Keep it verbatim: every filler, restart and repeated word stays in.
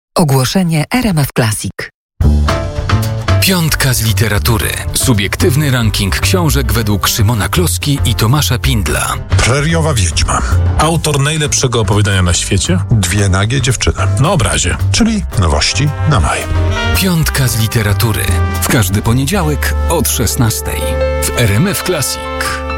Ogłoszenie R M F Classic. Piątka z literatury. Subiektywny ranking książek według Szymona Kloski i Tomasza Pindla. Preriowa wiedźma. Autor najlepszego opowiadania na świecie? Dwie nagie dziewczyny. Na obrazie. Czyli nowości na maj. Piątka z literatury. W każdy poniedziałek od szesnastej. W R M F Classic.